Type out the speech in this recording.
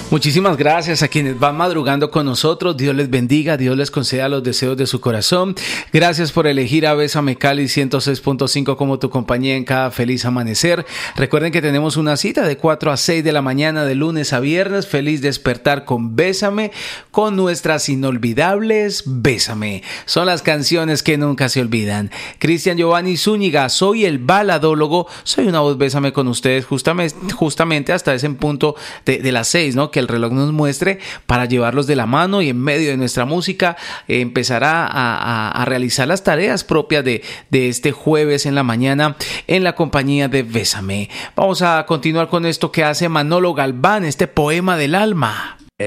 Muchísimas gracias a quienes van madrugando con nosotros. Dios les bendiga, Dios les conceda los deseos de su corazón. Gracias por elegir a Bésame Cali 106.5 como tu compañía en cada feliz amanecer. Recuerden que tenemos una cita de 4 a 6 de la mañana de lunes a viernes. Feliz despertar con Bésame, con nuestras inolvidables Bésame. Son las canciones que nunca se olvidan. Cristian Giovanni Zúñiga, soy el baladólogo. Soy una voz Bésame con ustedes justamente hasta ese punto de las 6, ¿no? Que el reloj nos muestre para llevarlos de la mano y en medio de nuestra música empezar a realizar las tareas propias de este jueves en la mañana en la compañía de Bésame. Vamos a continuar con esto que hace Manolo Galván, este poema del alma.